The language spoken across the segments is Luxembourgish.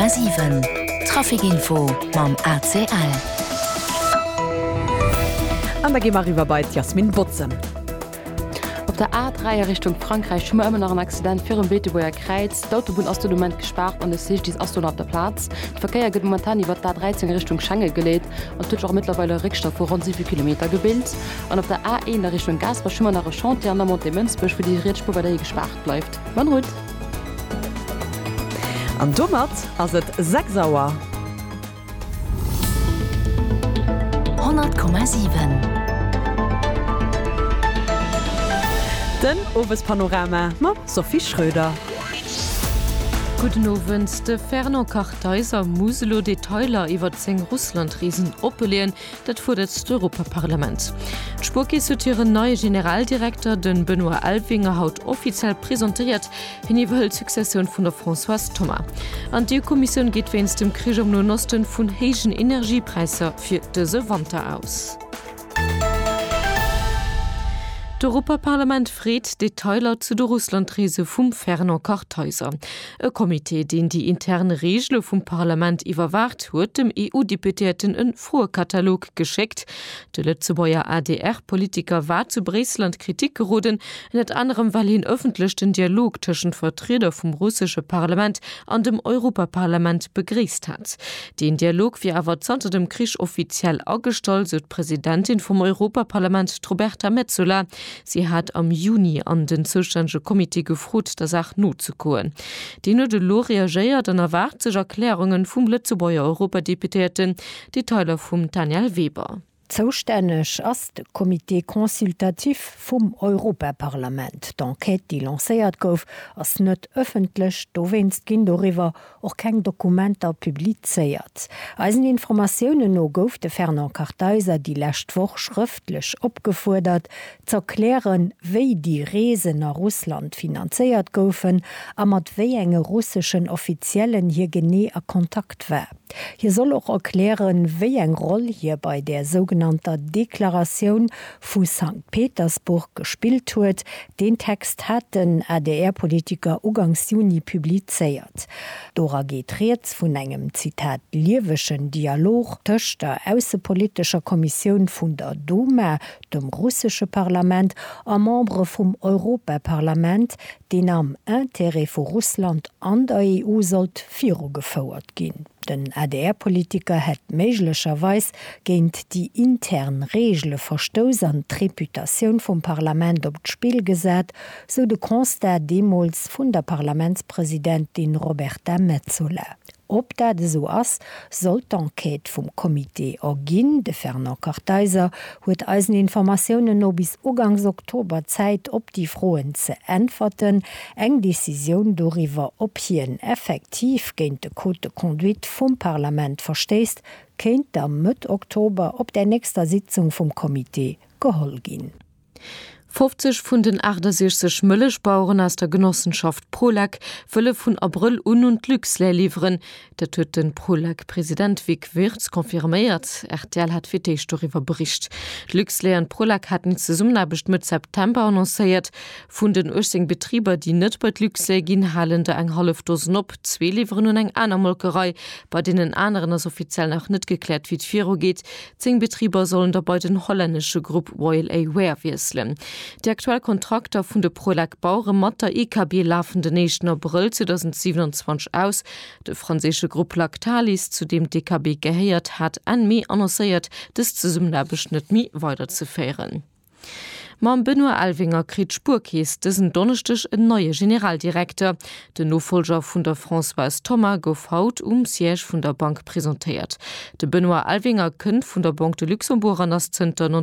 100,7 Trafikinfo mam ACL. An da gehen wir rüber bei Jasmin Butzen. Auf der A3 Richtung Frankreich schon immer noch ein Accident für ein Betebuer Kreuz. Die Autobahn ist im Moment gespart und es ist auf der Platz. Der Verkehr geht momentan über der A13 Richtung Schange gelegt und tut auch mittlerweile Rückstau vor rund 7 Kilometer gebildet. Und auf der A1 Richtung Gas war schon mal nach Chantier an der Monte-Münzburg, für die Rätspur bei der gespart bleibt. Wann gut? Am Dommer ist es 6 sauer. 100,7 Den Oves Panorama ma Sophie Schröder. Guten Abend. De Fernand Cartheiser Muselo Detailer iwwer zeng Russlandriesen opppelieren, dat fordert d'Europaparlament. Spurkis hat ihren neue Generaldirektor, den Benoît Alvinger, haut offiziell präsentiert, hin iwwer Sukzession vun der Françoise Thomas. An die Kommission geht wenn's dem Krieg no Nosten vun hegen Energiepreiser fir dëse Winter aus. D'Europaparlament friet Detailer zu der Russlandkrise vum Fernand Cartheiser. E Komitee, den die interne Regelung vum Parlament iwwerwacht, huet dem EU-Deputierten en Vorkatalog geschickt. De Lützebauer ADR-Politiker war zu Bresland Kritik geroden, net anderem weil hin öffentlich den Dialog zwischen Vertreter vom russische Parlament an dem Europaparlament begrüßt hat. Den Dialog wie aber unter dem Krieg offiziell angestellt, so Präsidentin vom Europaparlament Roberta Metsola. Sie hat am Juni an den zuständigen Komitee gefragt, der Sache not zu kommen. Die nur de lo reagiert und erwartet sich Erklärungen vom Lützebauer Europadeputierten, die Teile vom Daniel Weber. Zuständig ist das Komitee konsultativ vom Europaparlament. D'enquête, die lanciert gouf, ist nicht öffentlich, do wennst gin darüber auch kein Dokumenter publiziert. Als Informationen no gouf de Fernand Cartheiser die letzte Woche schriftlich abgefordert, zu erklären, wie die Reisen nach Russland finanziert goufen, und mit wie enge russischen Offiziellen hier genau a Kontakt war. Hier soll auch erklären, wie eng Rolle hier bei der sogenannten Deklaration von St. Petersburg gespielt wird. Den Text hat den ADR-Politiker Ugangs Juni publiziert. Dora geht jetzt von einem Zitat liewischen Dialog zwischen der Außenpolitischen Kommission von der Duma, dem russischen Parlament, und Membre vom Europaparlament, den am Interesse von Russland an der EU sollte Führung gefordert gehen. Den ADR-Politiker hat möglicherweise gegen die internen Regeln verstoßen die Reputation vom Parlament auf das Spiel gesetzt, so der Constat demals von der Parlamentspräsidentin Roberta Metsola. Ob das so ist, soll die Enquete vom Komitee ergehen. De Fernand Cartheiser hat als Informationen noch bis Anfang Oktober Zeit, ob die Fragen zu antworten. Eine Decision darüber, ob hier effektiv gegen den Code de Conduite vom Parlament verstößt, könnte am Mitte Oktober ob der nächsten Sitzung vom Komitee geholt gehen. 50 vun den 68 Mëllechbauern aus der Genossenschaft Prolak wëlle vun April und Luxle liefern. Dat huet den Prolak-Präsident Vic Wirtz konfirméiert. RTL hat fir darüber bericht. Luxle und Prolak hatten zusammenarbeit mit September annonciert. Vun den 18 Betrieber, die net bei Luxle ginn, halen de eng half Dosen op, 2 liefern und eng aner Molkerei, bei denen anderen as offiziell noch net geklärt wie d'Firo geht. 10 Betrieber sollen dabei den holländische Gruppe Royal Aware wieselen. Der aktuelle Kontrakter vun de Prolak Bauer mat der EKB laufen den 1. April 2027 aus. De französische Gruppe Lactalis, zu dem DKB geheiert hat, an mi annonciert, des Zusammenarbeit nicht mehr weiterzuführen. Mam Benoît Alvinger kriegt Spurkis diesen Donnerstag ein neuer Generaldirektor. Der Nachfolger von der Françoise Thomas gouf haut Siège von der Bank präsentiert. Der Benoît Alvinger kennt von der Banque de Luxembourg an das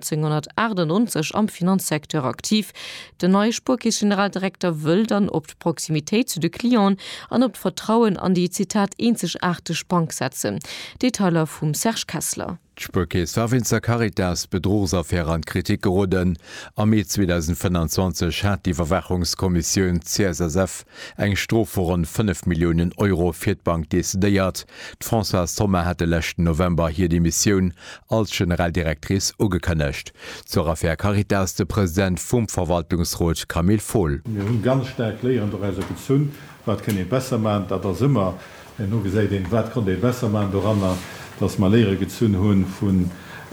1998 am Finanzsektor aktiv. Der neue Spurkis-Generaldirektor will dann ob die Proximität zu den Klienten und ob Vertrauen an die Zitat einzigartige Bank setzen. Detailer vom Serge Kessler. Spurkis Winzer Caritas Bedrohungsaffäre an Kritik geroden. Am Mai 2025 hat die Verwachungskommission CSSF eng Strof von 5 Millionen Euro für die Bank desideiert. Françoise Thomas hatte letzten November hier die Mission als Generaldirektrice angekündigt. Zur Affäre Caritas der Präsident vom Verwaltungsrat Camille Voll. Wir haben ganz stark lernen durch unsere Beziehung, was kann ich besser machen, dass das immer no gesä den wat kann de Wässermann doranner dats mal lehre gezun hunn vun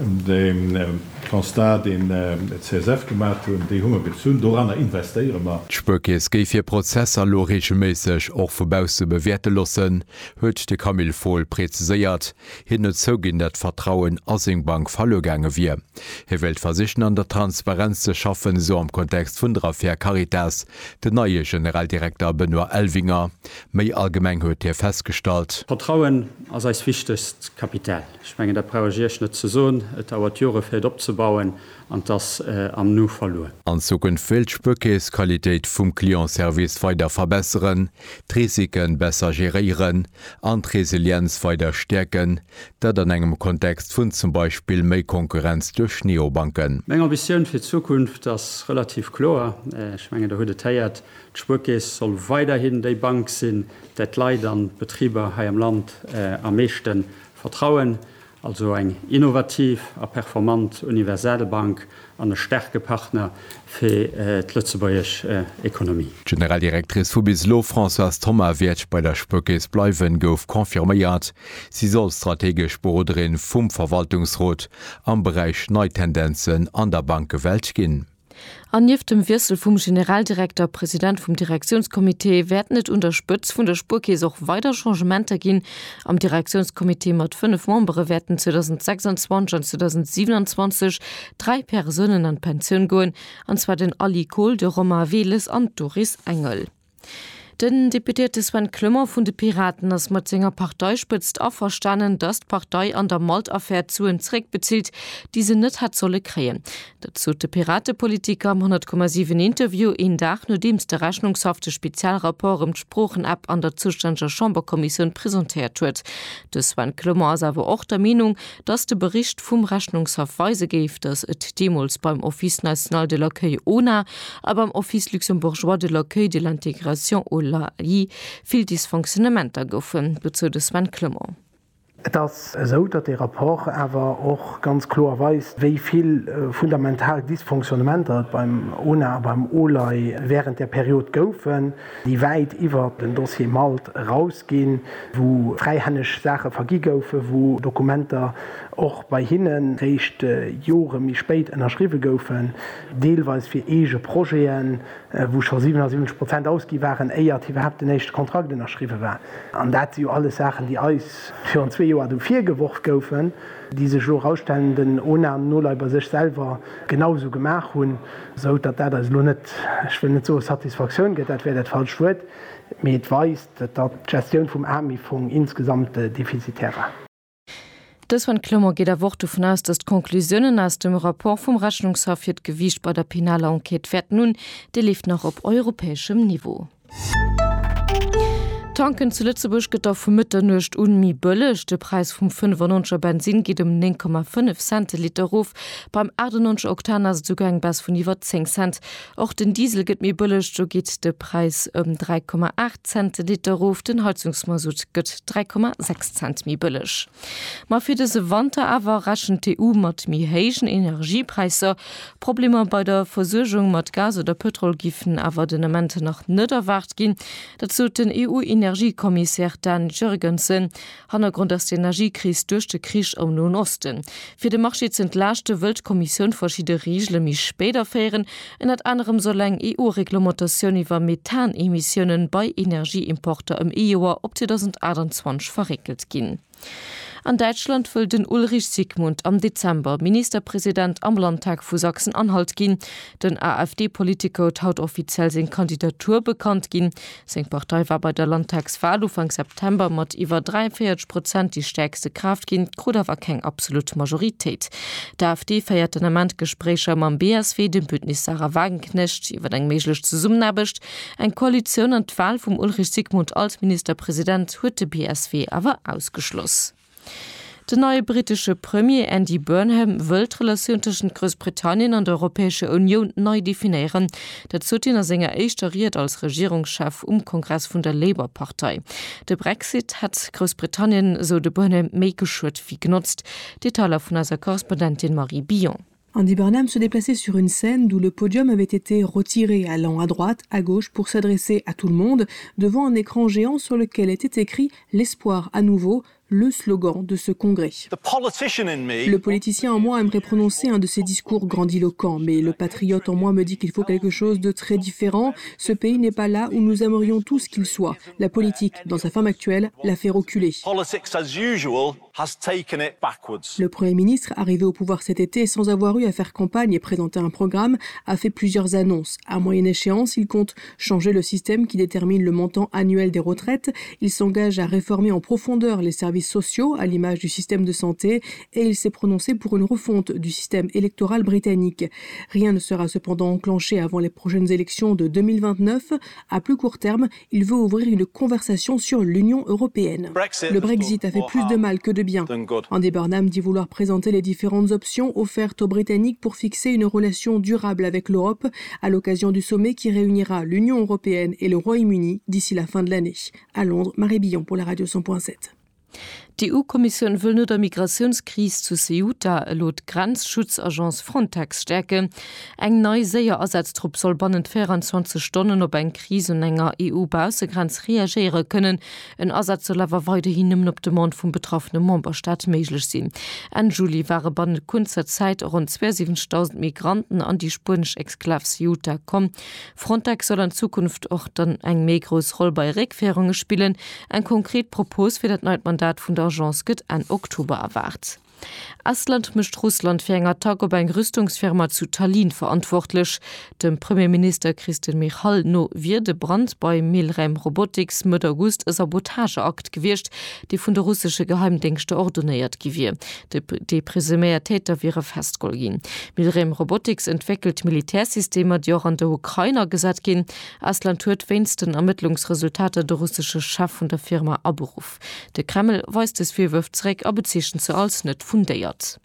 dem Konstat den CSF gemacht hun déi hunnger bezun doranner investieren mat. Spëkes géif fir Prozesser loregelméisseg och vubause bewerte lossen, huet de Kamil Voll preziséiert, hin net zogin net Vertrauen Asingbank fallogänge wie. He Welt versichen an der Transparenz ze schaffen so am Kontext vun der Affaire Caritas, de neue Generaldirektor Benoit Elvinger, méi allgemeng huet hier feststalt. Vertrauen as als wichtigst Kapital. Schmengen der Proiert net ze sohn, et Aueurefeld opbauen an das am Nu verloren. An Zukunft will Spëkes Qualitätit vum Klientservice weiter verbessern, Risiken besser gerieren, an Resilienz weiter stärken, dat an engem Kontext vun zum Beispiel méi Konkurrenz durch Neobanken. Menge Ambition fir Zukunft das relativ klar. Schmengen der hude teiert, Spëkes soll weiterhin déi Bank sinn, dat Leiit an Betrieber ha am Land am meeschten vertrauen. Also eng innovativ a performant universelle Bank an e stärke Partner fir d'Lützebäierch Ekonomie. Generaldirektrice Fubislo François Thomas Wiertsch bei der Spëkes bleiwen gouf konfirméiert, sie soll strategisch Beoderin vum Verwaltungsrot am Bereich Neutendenzen an der Bankewelt ginn. An nief dem Wirsel vum Generaldirektor Präsident vum Direktionskomitee werd net unterspëtzt vun der Spurkees auch weiter Changementer ginn. Am Direktionskomitee mat 5 Membre werden 2026 und 2027 3 Personen an Pension goen, anzwa den Ali Kohl, de Roma Weles an Doris Engel. Den Deputierte Sven Klümmer vun de Piraten ass mat Singer Partei spëtzt averstannen, dat d'Partei an der Maltaffär zu enréck bezielt, diese net hat solle kreen. Dazu de Piratepolitiker am 100,7 Interview in Dach no deems der rechnungshafte Spezialrapport im Sprochen ab an der Zustandscher Chamberkommission präsentiert huet. De Sven Klümmer awer och der Meinung, dats de Bericht vum Rechnungshof weise geif, dats et Demos beim Office National de l'Accueil ONA, aber am Office Luxembourgeois de l'Accueil de l'Intégration viel Dysfunktionementer goufen, bezo de Sven Klümmer. Das so, dat de rapport awer och ganz klar weist, wéi viel fundamental Dysfunktionementer beim ONA beim OLAI während der Periode goufen, die weit iwwer den Dossier Malt rausgehen, wo freihänneg Sache vergi goufe, wo Dokumenter och bei hinnen recht Jore mi spéit ennnerschriwe goufen, deelweis fir ege Proen, wo schon 77% ausgi waren, eier überhaupt den nächste Kontrakt ennnerschriwe war. An dat jo alle Sachen, die eis für 2 Joer du 4 geworf goufen, diese so rausstellenden ohne Null über sich selber genauso gemacht hun, so dat das lo net net so Satisfaktion geht, dat werdet falsch wird, mit weist, dat der Gestion vom Armifunk insgesamt defizitär war. Das van Klummer geht der Wort davon aus, dass Konklusionen aus dem Rapport vom Rechnungshof wird gewicht bei der penale Enquete fährt nun, der lief noch auf europäischem Niveau. Tanken zu Lützeburg geht auf Mitternacht unmi bëllech. Der Preis vom 95er Benzin geht um 9,5 Cent Liter Ruf. Beim 98 Oktaner Zugang bis von über 10 Cent. Auch den Diesel geht mir bëllech, so geht der Preis um 3,8 Cent Liter Ruf. Den Heizungsmasut geht 3,6 Cent mi bëllech. Ma für diese Winter aber raschen TU mit mi heichen Energiepreise. Probleme bei der Versorgung mit Gas oder Petrolgifen aber den Momente noch nicht erwartet gehen. Dazu den Energiekommissär Dan Jürgensen Hangrund aus der Energiekrise durch den Krieg am Nahen Osten. Für den Marché sind lachte Weltkommission verschiedene Regeln mich später fähren, in anderem so lang EU-Reglementation über Methanemissionen bei Energieimporter im EU ab 2028 verregelt gehen. An Deutschland will den Ulrich Sigmund am Dezember Ministerpräsident am Landtag vu Sachsen-Anhalt gin. Den AfD-Politiker haut offiziell se Kandidatur bekannt gin. Seng Partei war bei der Landtagswahl Anfang September mat iwwer 43% die stärkste Kraft gin, Kruder war keng absolut Majorität. Der AfD feiert den Amendgesprächer am BSW dem Bündnis Sarah Wagenknecht iwwer eng melech zu summennabecht. Ein Koalition an Wahl vum Ulrich Sigmund als Ministerpräsident huet de BSW aber ausgeschloss. Der neue britische Premier Andy Burnham will Relationen zwischen Großbritannien und der Europäischen Union neu definieren. Dazu hat er Sänger echtariert als Regierungschef Kongress von der Labour-Partei. Der Brexit hat Großbritannien, so de Burnham, mehr geschürt wie genutzt. Detailer von unserer Korrespondentin Marie Bion. Andy Burnham se déplaçait sur une scène d'où le podium avait été retiré, allant à droite, à gauche pour s'adresser à tout le monde, devant un écran géant sur lequel était écrit « L'espoir à nouveau », le slogan de ce congrès. Le politicien en moi aimerait prononcer un de ces discours grandiloquents, mais le patriote en moi me dit qu'il faut quelque chose de très différent. Ce pays n'est pas là où nous aimerions tous qu'il soit. La politique, dans sa forme actuelle, l'a fait reculer. Le Premier ministre, arrivé au pouvoir cet été sans avoir eu à faire campagne et présenter un programme, a fait plusieurs annonces. À moyenne échéance, il compte changer le système qui détermine le montant annuel des retraites. Il s'engage à réformer en profondeur les services sociaux à l'image du système de santé et il s'est prononcé pour une refonte du système électoral britannique. Rien ne sera cependant enclenché avant les prochaines élections de 2029. À plus court terme, il veut ouvrir une conversation sur l'Union européenne. Le Brexit a fait plus de mal que de bien. Andy Burnham dit vouloir présenter les différentes options offertes aux Britanniques pour fixer une relation durable avec l'Europe à l'occasion du sommet qui réunira l'Union européenne et le Royaume-Uni d'ici la fin de l'année. À Londres, Marie Billon pour la Radio 100.7. Die EU-Kommission will nur der Migrationskrise zu Ceuta laut Grenzschutzagenz Frontex stärken. Eng neue Seierersatztrupp soll binnen 24 Stunden op eng Krise und enger EU-Bausegrenz reagieren können. Ein Ersatz soll aber weiterhin op dem Mond vom betroffenen Memberstaat möglich sein. An Juli waren binnen kurzer Zeit rund 72.000 Migranten an die spanische Exklave Ceuta kommen. Frontex soll in Zukunft auch dann eng mehr große Rolle bei Rückführungen spielen. Ein konkret Propos für das neue Mandat von der Agence gëtt an Oktober erwart. Estland mischt Russland fir enger Tag op eng Rüstungsfirma zu Tallinn verantwortlich. Dem Premierminister Christian Michal no wie de Brand bei Milrem Robotics mit August e Sabotageakt gewircht, die vun der russische Geheimdienste ordoniert gewir. De presumär Täter wäre festgolgin. Milrem Robotics entwickelt Militärsysteme, die auch an der Ukrainer gesat gin. Estland huet wenigsten Ermittlungsresultate der russische Chef von der Firma Aberuf. Der Kreml weist es Vorwürfsreck aber zwischen zu als net fundiert.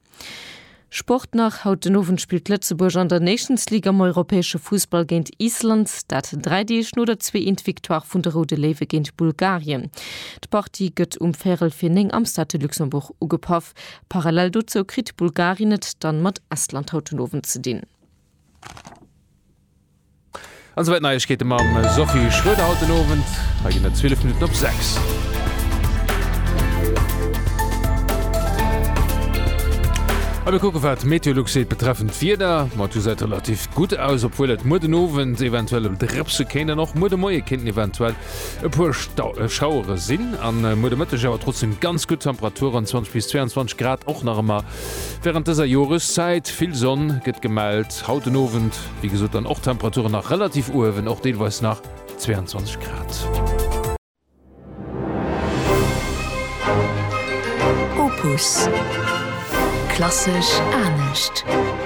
Sport nach haut den Ofen spielt Lützeburg an der Nations League am europäische Fußball gegen Island, dat 3D oder 2 Victoire von der Rode Lewe gegen Bulgarien. Die Partie gött Ferel Finning am Stade Luxemburg ugepaff. Parallel dazu kriegt Bulgarien net dann mat Estland haut den Ofen zu dienen. Also ich geht am Sophie Schröder haut den Ofen, 12 Minuten op 6. Aber gucken, was Meteorologie betreffend Vierder, du seid relativ gut aus, obwohl das Mudenoven eventuell Drepse kennen noch, Mudemoje kennen eventuell ein paar Schauere sind. An Mudemittag aber trotzdem ganz gute Temperaturen, 20 bis 22 Grad, auch noch einmal. Während dieser Jahreszeit viel Sonne, geht gemeldet, Hautenoven, wie gesagt, dann auch Temperaturen nach relativ oben, auch teilweise nach 22 Grad. Opus. Klassisch ernst.